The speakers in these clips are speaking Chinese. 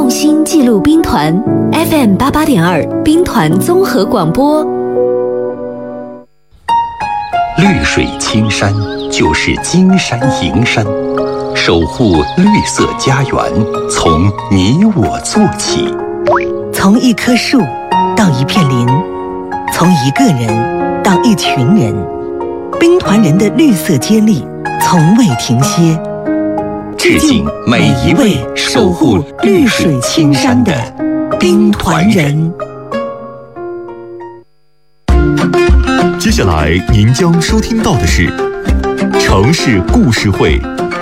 用心记录兵团 FM 88.2兵团综合广播。 绿水青山就是金山银山，守护绿色家园，从你我做起。 从一棵树到一片林，从一个人到一群人，兵团人的绿色接力从未停歇。 致敬每一位守护绿水青山的兵团人。 接下来您将收听到的是城市故事会。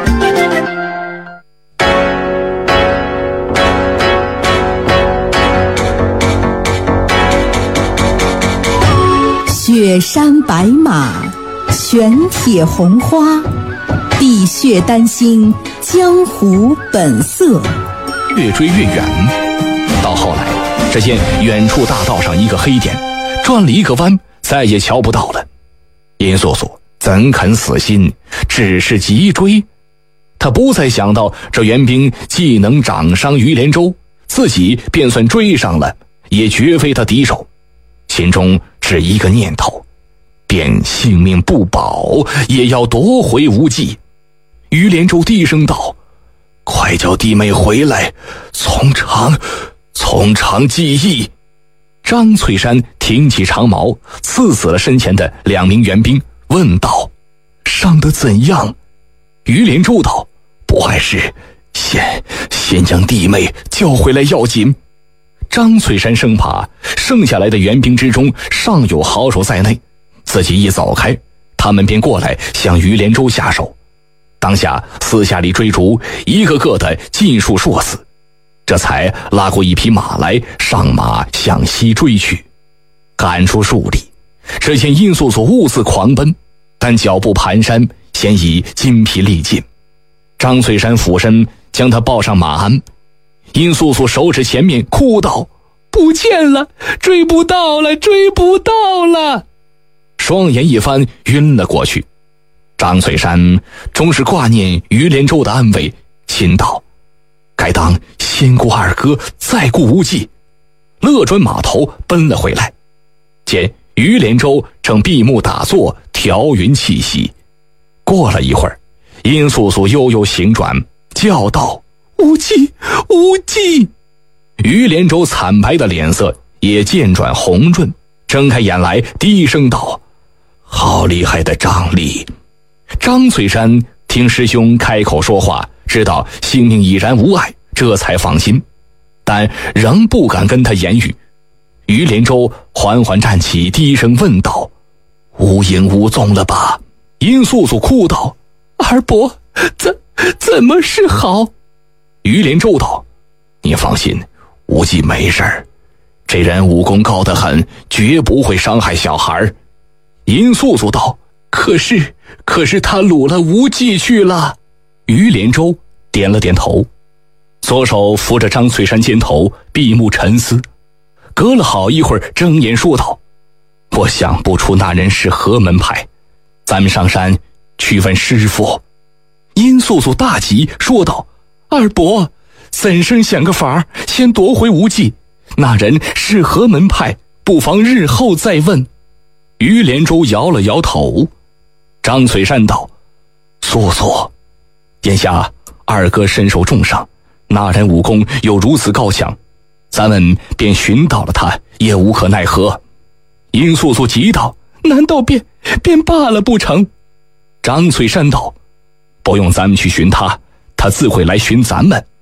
雪山白马，玄铁红花，地血丹心，江湖本色。 越追越远，到后来，只见远处大道上一个黑点，转了一个弯，再也瞧不到了。殷素素怎肯死心，只是急追。他不再想到这援兵既能掌伤于连州，自己便算追上了，也绝非他敌手。心中只一个念头，便性命不保，也要夺回无忌。于连州低声道：“快叫弟妹回来，从长计议。”张翠山挺起长矛，刺死了身前的2名援兵，问道：“伤得怎样？”于连州道：“不碍事，先将弟妹叫回来要紧。”张翠山生怕剩下来的援兵之中尚有好手在内，自己一走开，他们便过来向于连州下手。当下四下里追逐，一个个的尽数硕死，这才拉过一匹马来，上马向西追去。赶出数里，只见殷素素兀自狂奔，但脚步蹒跚，先已筋疲力尽。张翠山俯身将他抱上马鞍，殷素素手指前面哭道：“不见了，追不到了，追不到了！”双眼一翻，晕了过去。张翠山终是挂念于连州的安危，心道：“该当先顾二哥，再顾无忌。”勒转马头奔了回来，见于连州正闭目打坐，调匀气息。过了一会儿，殷素素悠悠行转，叫道：“无忌，无忌！”于连州惨白的脸色也渐转红润，睁开眼来低声道：“好厉害的张力！”张翠山听师兄开口说话，知道性命已然无碍，这才放心，但仍不敢跟他言语。于连州缓缓站起，低声问道：“无影无踪了吧？”殷素素哭道：“二伯，怎么是好？”于连州道：“你放心，无忌没事儿，这人武功高得很，绝不会伤害小孩。”殷素素道：“可是他掳了无忌去了。”于连州点了点头，左手扶着张翠山肩头，闭目沉思。隔了好一会儿，睁眼说道：“我想不出那人是何门派，咱们上山去问师傅。”殷素素大急，说道：“二伯，怎生想个法儿，先夺回无忌？那人是何门派，不妨日后再问。”于连州摇了摇头。张翠山道：“素素，眼下二哥身受重伤，那人武功又如此高强，咱们便寻到了他，也无可奈何。”殷素素急道：“难道便罢了不成？”张翠山道：“不用咱们去寻他，他自会来寻咱们。”